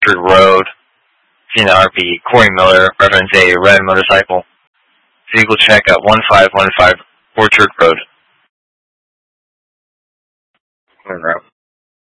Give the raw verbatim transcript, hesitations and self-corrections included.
Orchard Road. C N R P Corey Miller reference a red motorcycle. Vehicle check at one five one five Orchard Road. Monroe.